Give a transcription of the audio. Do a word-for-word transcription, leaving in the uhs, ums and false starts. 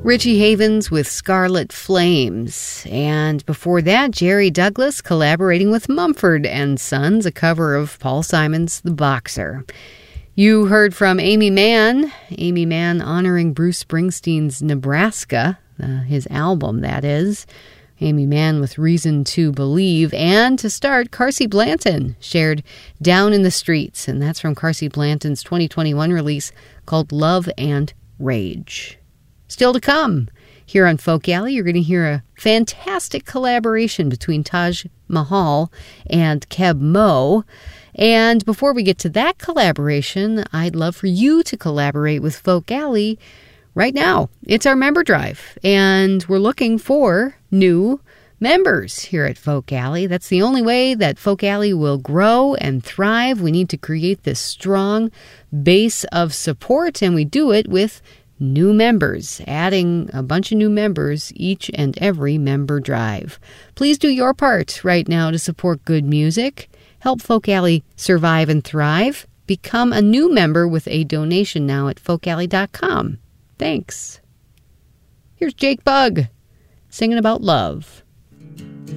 Richie Havens with Scarlet Flames. And before that, Jerry Douglas collaborating with Mumford and Sons, a cover of Paul Simon's The Boxer. You heard from Amy Mann, Amy Mann honoring Bruce Springsteen's Nebraska, uh, his album, that is. Amy Mann with Reason to Believe. And to start, Carsey Blanton shared Down in the Streets, and that's from Carsey Blanton's twenty twenty-one release called Love and Rage. Still to come, here on Folk Alley, you're going to hear a fantastic collaboration between Taj Mahal and Keb Mo. And before we get to that collaboration, I'd love for you to collaborate with Folk Alley right now. It's our member drive, and we're looking for new members here at Folk Alley. That's the only way that Folk Alley will grow and thrive. We need to create this strong base of support, and we do it with new members, adding a bunch of new members each and every member drive. Please do your part right now to support good music. Help Folk Alley survive and thrive. Become a new member with a donation now at folk alley dot com. Thanks. Here's Jake Bugg singing about love.